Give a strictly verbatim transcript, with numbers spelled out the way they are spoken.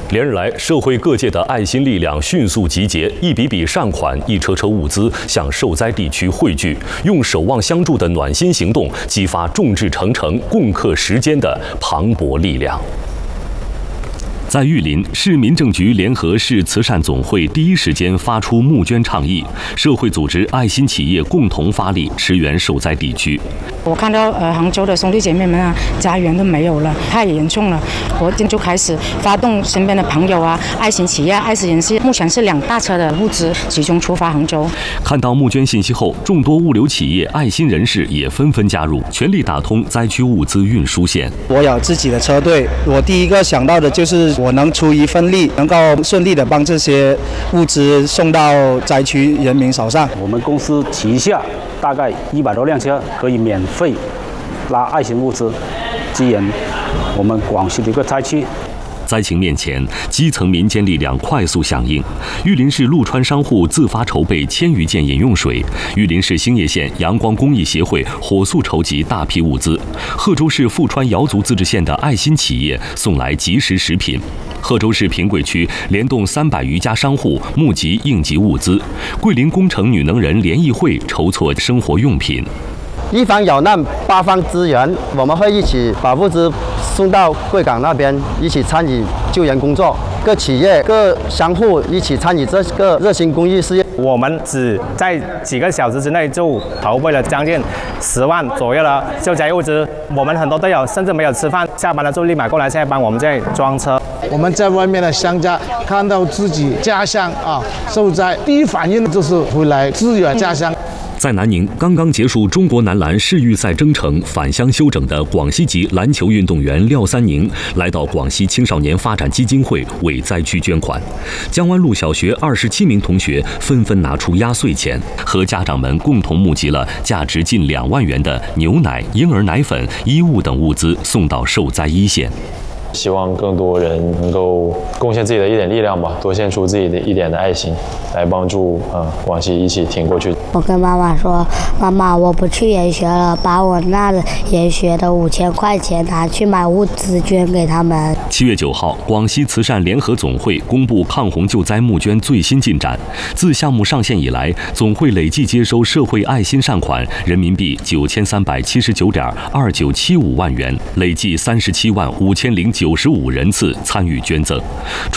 连日来，社会各界的爱心力量迅速集结，一笔笔善款、一车车物资向受灾地区汇聚，用守望相助的暖心行动，激发众志成城、共克时艰的磅礴力量。 在玉林，市民政局联合市慈善总会第一时间发出募捐倡议，社会组织、爱心企业共同发力，驰援受灾地区。 我看到呃杭州的兄弟姐妹们啊，家园都没有了，太严重了。我今天就开始发动身边的朋友啊、爱心企业、爱心人士，目前是两大车的物资集中出发杭州。 看到募捐信息后，众多物流企业、爱心人士也纷纷加入，全力打通灾区物资运输线。 我有自己的车队，我第一个想到的就是 我能出一份力，能够顺利的帮这些物资送到灾区人民手上。 我们公司旗下大概一百多辆车可以免费拉爱心物资，支援我们广西的一个灾区。 灾情面前，基层民间力量快速响应。玉林市陆川商户自发筹备千余件饮用水，玉林市兴业县阳光公益协会火速筹集大批物资，贺州市富川瑶族自治县的爱心企业送来即食食品。 贺州市平贵区联动三百余家商户募集应急物资，桂林工程女能人联谊会筹措生活用品。 一方有难，八方支援，我们会一起把物资送到贵港那边，一起参与救援工作。各企业、各商户一起参与这个热心公益事业。 我们只在几个小时之内就筹备了将近十万左右的救灾物资。我们很多队友甚至没有吃饭，下班了就立马过来，现在帮我们在装车。 我们在外面的商家看到自己家乡啊受灾，第一反应就是回来支援家乡。 在南宁，刚刚结束中国男篮世预赛征程返乡休整的广西籍篮球运动员廖三宁，来到广西青少年发展基金会为灾区捐款。江湾路小学二十七名同学纷纷拿出压岁钱，和家长们共同募集了价值近两万元的牛奶、婴儿奶粉、衣物等物资，送到受灾一线。 希望更多人能够贡献自己的一点力量吧，多献出自己的一点的爱心，来帮助呃广西一起挺过去。 我跟妈妈说：“妈妈，我不去研学了，把我那研学的五千块钱拿去买物资捐给他们。” 七月九号，广西慈善联合总会公布抗洪救灾募捐最新进展。自项目上线以来，总会累计接收社会爱心善款人民币九千三百七十九点二九七五万元，累计三十七万五千零九十五人次参与捐赠。